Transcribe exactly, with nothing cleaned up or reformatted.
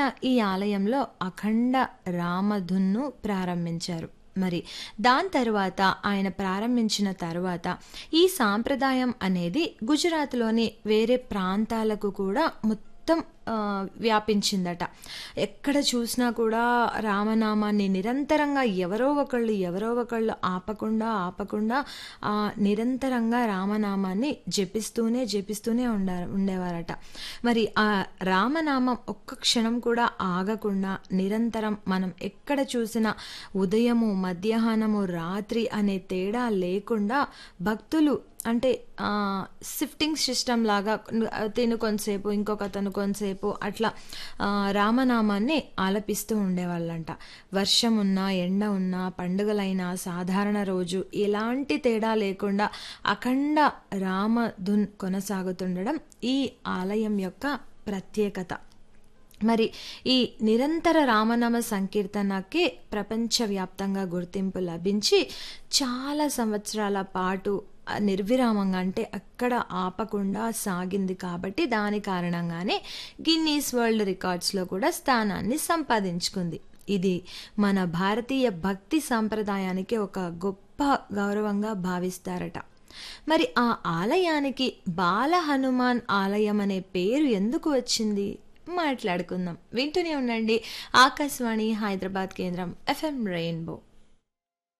ఆయన ఈ ఆలయంలో అఖండ రామధున్ను ప్రారంభించారు. మరి దాని తరువాత ఆయన ప్రారంభించిన తరువాత ఈ సాంప్రదాయం అనేది గుజరాత్‌లోని వేరే ప్రాంతాలకు కూడా మొత్తం ఆహ్, వ్యాపించిందట. ఎక్కడ చూసినా కూడా రామనామాన్ని నిరంతరంగా ఎవరో ఒకళ్ళు, ఎవరో ఒకళ్ళు ఆపకుండా, ఆపకుండా ఆహ్, నిరంతరంగా రామనామాన్ని జపిస్తూనే, జపిస్తూనే ఉండారు ఉండేవారట. మరి ఆ రామనామం ఒక్క క్షణం కూడా ఆగకుండా నిరంతరం మనం ఎక్కడ చూసినా ఉదయము, మధ్యాహ్నము, రాత్రి అనే తేడా లేకుండా భక్తులు అంటే ఆహ్, షిఫ్టింగ్ సిస్టమ్ లాగా తిను కొంతసేపు, ఇంకొకతను కొంతసేపు అట్లా ఆహ్, రామనామాన్ని ఆలపిస్తూ ఉండేవాళ్ళంట. వర్షం ఉన్నా, ఎండ ఉన్నా, పండుగలైనా, సాధారణ రోజు ఎలాంటి తేడా లేకుండా అఖండ రామధున్ కొనసాగుతుండడం ఈ ఆలయం యొక్క ప్రత్యేకత. మరి ఈ నిరంతర రామనామ సంకీర్తనకి ప్రపంచవ్యాప్తంగా గుర్తింపు లభించి చాలా సంవత్సరాల పాటు ఆహ్, నిర్విరామంగా అంటే ఎక్కడ ఆపకుండా సాగింది కాబట్టి దాని కారణంగానే గిన్నీస్ వరల్డ్ రికార్డ్స్‌లో కూడా స్థానాన్ని సంపాదించుకుంది. ఇది మన భారతీయ భక్తి సంప్రదాయానికి ఒక గొప్ప గౌరవంగా భావిస్తారట. మరి ఆ ఆలయానికి బాల హనుమాన్ ఆలయం అనే పేరు ఎందుకు వచ్చింది? మాట్లాడుకుందాం. వింటూనే ఉండండి ఆకాశవాణి హైదరాబాద్ కేంద్రం ఎఫ్ఎం రెయిన్బో.